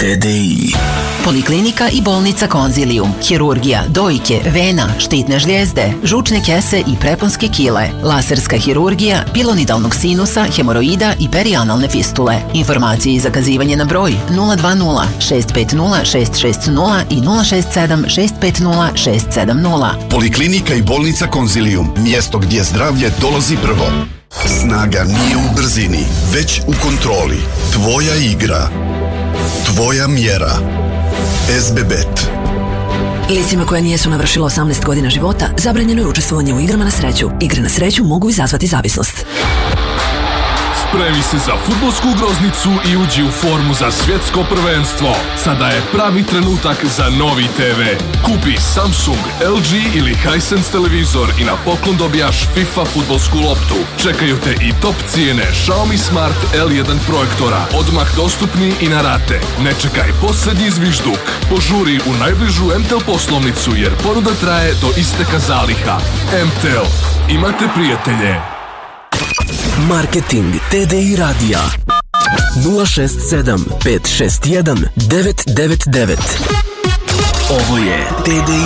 TDI. Poliklinika i bolnica Konzilium, hirurgija, dojke, vena, štitne žlijezde, žučne kese i preponske kile, laserska hirurgija, pilonidalnog sinusa, hemoroida i perianalne fistule. Informacije i zakazivanje na broj 020 650 660 i 067 650 670. Poliklinika i bolnica Konzilium, mjesto gdje zdravlje dolazi prvo. Snaga nije u brzini, već u kontroli. Tvoja igra. Tvoja mjera. SBBet. Licima koja nijesu navršila 18 godina života zabranjeno je učestvovanje u igrama na sreću. Igre na sreću mogu izazvati zavisnost. Spremi se za fudbalsku groznicu i uđi u formu za svjetsko prvenstvo. Sada je pravi trenutak za novi TV. Kupi Samsung, LG ili Hisense televizor i na poklon dobijaš FIFA fudbalsku loptu. Čekaju te i top cijene Xiaomi Smart L1 projektora. Odmah dostupni i na rate. Ne čekaj posljednji zvižduk. Požuri u najbližu MTEL poslovnicu jer ponuda traje do isteka zaliha. MTEL. Imate prijatelje. Marketing TDI radija 067 561 999. Ovo je TDI